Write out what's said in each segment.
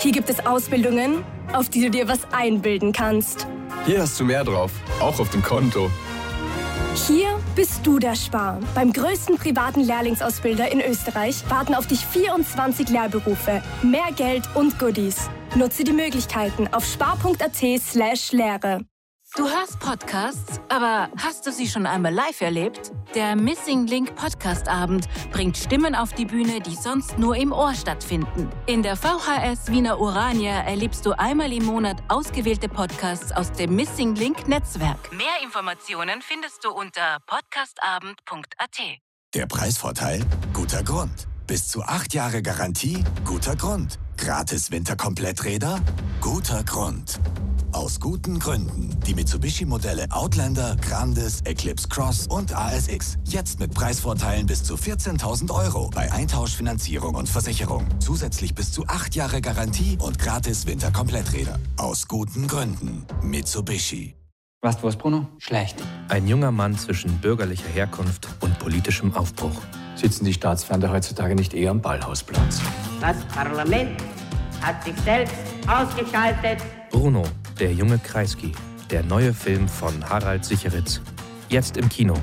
Hier gibt es Ausbildungen, auf die du dir was einbilden kannst. Hier hast du mehr drauf, auch auf dem Konto. Hier bist du der Spar. Beim größten privaten Lehrlingsausbilder in Österreich warten auf dich 24 Lehrberufe, mehr Geld und Goodies. Nutze die Möglichkeiten auf spar.at/Lehre. Du hörst Podcasts, aber hast du sie schon einmal live erlebt? Der Missing Link Podcast-Abend bringt Stimmen auf die Bühne, die sonst nur im Ohr stattfinden. In der VHS Wiener Urania erlebst du einmal im Monat ausgewählte Podcasts aus dem Missing Link Netzwerk. Mehr Informationen findest du unter podcastabend.at. Der Preisvorteil? Guter Grund. Bis zu 8 Jahre Garantie? Guter Grund. Gratis Winterkompletträder? Guter Grund. Aus guten Gründen. Die Mitsubishi-Modelle Outlander, Grandis, Eclipse Cross und ASX. Jetzt mit Preisvorteilen bis zu 14.000 € bei Eintauschfinanzierung und Versicherung. Zusätzlich bis zu 8 Jahre Garantie und gratis Winterkompletträder. Aus guten Gründen. Mitsubishi. Weißt du was, Bruno? Schlecht. Ein junger Mann zwischen bürgerlicher Herkunft und politischem Aufbruch. Sitzen die Staatsfeinde heutzutage nicht eher am Ballhausplatz? Das Parlament hat sich selbst ausgeschaltet. Bruno, der junge Kreisky. Der neue Film von Harald Sicheritz. Jetzt im Kino.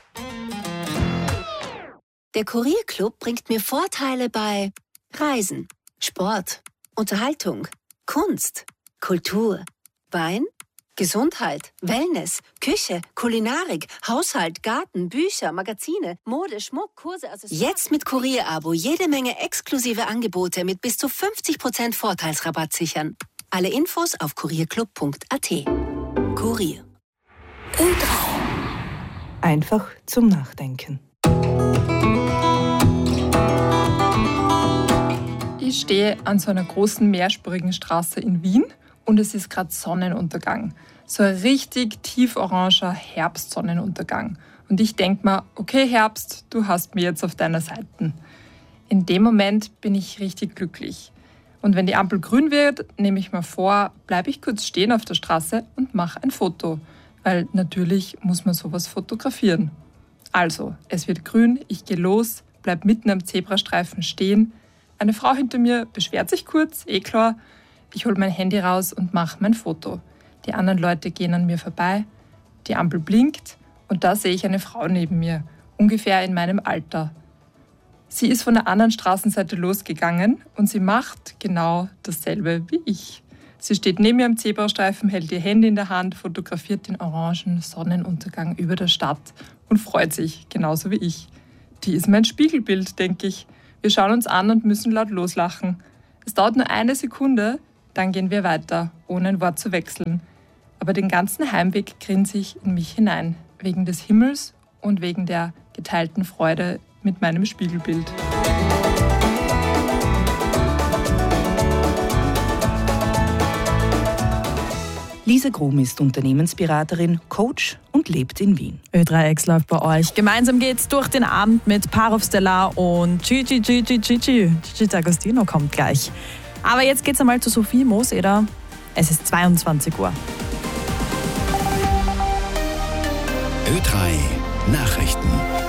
Der Kurierclub bringt mir Vorteile bei Reisen, Sport, Unterhaltung, Kunst, Kultur, Wein, Gesundheit, Wellness, Küche, Kulinarik, Haushalt, Garten, Bücher, Magazine, Mode, Schmuck, Kurse, Accessoires. Jetzt mit Kurierabo jede Menge exklusive Angebote mit bis zu 50% Vorteilsrabatt sichern. Alle Infos auf kurierclub.at. Kurier. Ö3. Einfach zum Nachdenken. Ich stehe an so einer großen mehrspurigen Straße in Wien und es ist gerade Sonnenuntergang. So ein richtig tieforanger Herbstsonnenuntergang. Und ich denke mir, okay Herbst, du hast mich jetzt auf deiner Seite. In dem Moment bin ich richtig glücklich. Und wenn die Ampel grün wird, nehme ich mir vor, bleibe ich kurz stehen auf der Straße und mache ein Foto. Weil natürlich muss man sowas fotografieren. Also, es wird grün, ich gehe los, bleib mitten am Zebrastreifen stehen. Eine Frau hinter mir beschwert sich kurz, klar. Ich hole mein Handy raus und mache mein Foto. Die anderen Leute gehen an mir vorbei. Die Ampel blinkt und da sehe ich eine Frau neben mir, ungefähr in meinem Alter. Sie ist von der anderen Straßenseite losgegangen und sie macht genau dasselbe wie ich. Sie steht neben mir am Zebrastreifen, hält ihr Handy in der Hand, fotografiert den orangen Sonnenuntergang über der Stadt und freut sich, genauso wie ich. Die ist mein Spiegelbild, denke ich. Wir schauen uns an und müssen laut loslachen. Es dauert nur 1 Sekunde, dann gehen wir weiter, ohne ein Wort zu wechseln. Aber den ganzen Heimweg grinse ich in mich hinein, wegen des Himmels und wegen der geteilten Freude mit meinem Spiegelbild. Lisa Grum ist Unternehmensberaterin, Coach und lebt in Wien. Ö3X läuft bei euch. Gemeinsam geht's durch den Abend mit Parov Stellar und Gigi D'Agostino kommt gleich. Aber jetzt geht's einmal zu Sophie Mooseder. Es ist 22 Uhr. Ö3 Nachrichten.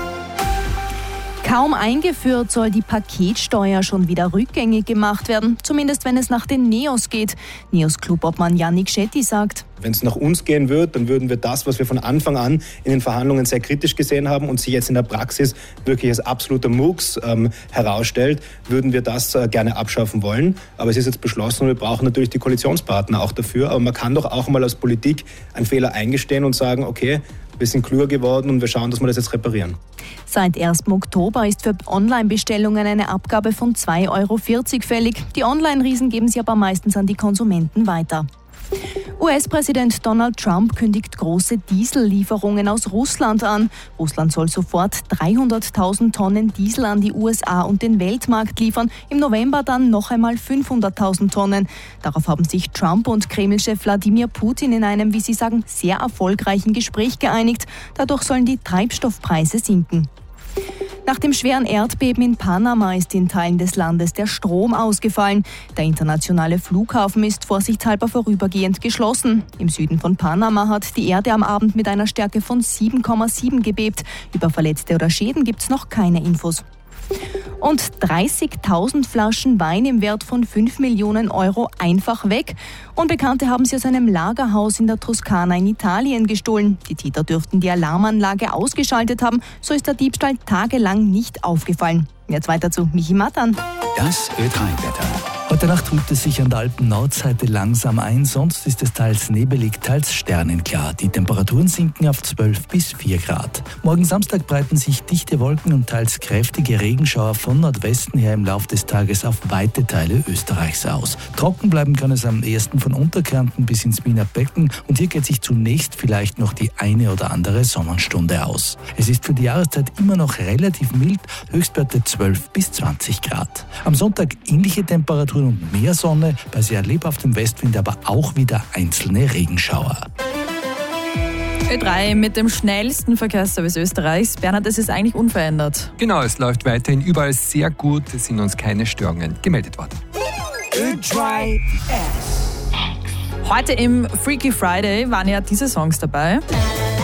Kaum eingeführt, soll die Paketsteuer schon wieder rückgängig gemacht werden, zumindest wenn es nach den NEOS geht. NEOS-Clubobmann Yannick Shetty sagt: Wenn es nach uns gehen würde, dann würden wir das, was wir von Anfang an in den Verhandlungen sehr kritisch gesehen haben und sich jetzt in der Praxis wirklich als absoluter Murks herausstellt, würden wir das gerne abschaffen wollen. Aber es ist jetzt beschlossen und wir brauchen natürlich die Koalitionspartner auch dafür. Aber man kann doch auch mal als Politik einen Fehler eingestehen und sagen, okay, wir sind klüger geworden und wir schauen, dass wir das jetzt reparieren. Seit 1. Oktober ist für Online-Bestellungen eine Abgabe von 2,40 € fällig. Die Online-Riesen geben sie aber meistens an die Konsumenten weiter. US-Präsident Donald Trump kündigt große Diesellieferungen aus Russland an. Russland soll sofort 300.000 Tonnen Diesel an die USA und den Weltmarkt liefern. Im November dann noch einmal 500.000 Tonnen. Darauf haben sich Trump und Kreml-Chef Wladimir Putin in einem, wie sie sagen, sehr erfolgreichen Gespräch geeinigt. Dadurch sollen die Treibstoffpreise sinken. Nach dem schweren Erdbeben in Panama ist in Teilen des Landes der Strom ausgefallen. Der internationale Flughafen ist vorsichtshalber vorübergehend geschlossen. Im Süden von Panama hat die Erde am Abend mit einer Stärke von 7,7 gebebt. Über Verletzte oder Schäden gibt es noch keine Infos. Und 30.000 Flaschen Wein im Wert von 5 Millionen Euro einfach weg. Unbekannte haben sie aus einem Lagerhaus in der Toskana in Italien gestohlen. Die Täter dürften die Alarmanlage ausgeschaltet haben, so ist der Diebstahl tagelang nicht aufgefallen. Jetzt weiter zu Michi Matan. Das Ö3-Wetter. Heute Nacht trübt es sich an der Alpen-Nordseite langsam ein, sonst ist es teils nebelig, teils sternenklar. Die Temperaturen sinken auf 12 bis 4 Grad. Morgen Samstag breiten sich dichte Wolken und teils kräftige Regenschauer von Nordwesten her im Laufe des Tages auf weite Teile Österreichs aus. Trocken bleiben kann es am ehesten von Unterkärnten bis ins Wiener Becken und hier geht sich zunächst vielleicht noch die eine oder andere Sonnenstunde aus. Es ist für die Jahreszeit immer noch relativ mild, Höchstwerte 12 bis 20 Grad. Am Sonntag ähnliche Temperaturen und mehr Sonne, bei sehr lebhaftem Westwind aber auch wieder einzelne Regenschauer. Ö3 mit dem schnellsten Verkehrsservice Österreichs. Bernhard, es ist eigentlich unverändert. Genau, es läuft weiterhin überall sehr gut. Es sind uns keine Störungen gemeldet worden. Heute im Freaky Friday waren ja diese Songs dabei.